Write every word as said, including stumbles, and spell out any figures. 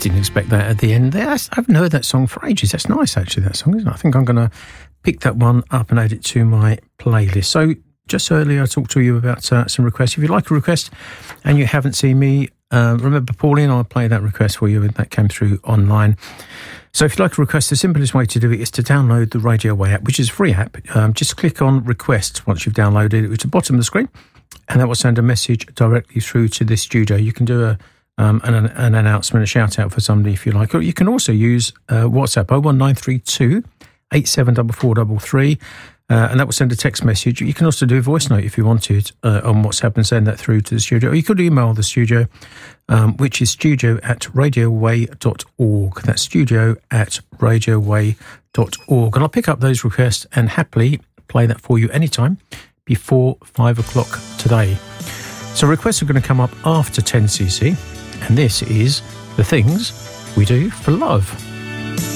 didn't expect that at the end there. I haven't heard that song for ages. That's nice, actually, that song, isn't it? I think I'm going to pick that one up and add it to my playlist. So just earlier I talked to you about uh, some requests. If you'd like a request and you haven't seen me, uh, remember Pauline, I'll play that request for you, and that came through online. So if you'd like a request, the simplest way to do it is to download the Radio Way app, which is a free app. Um, just click on request once you've downloaded it. It's at the bottom of the screen, and that will send a message directly through to this studio. You can do a um, an, an announcement, a shout out for somebody if you like. Or you can also use uh, WhatsApp oh one nine three two eight seven four four three three, uh, and that will send a text message. You can also do a voice note if you wanted uh, on WhatsApp and send that through to the studio. Or you could email the studio, um, which is studio at radioway dot org. That's studio at radioway dot org. And I'll pick up those requests and happily play that for you anytime before five o'clock today. So requests are going to come up after ten C C, and this is The Things We Do for Love.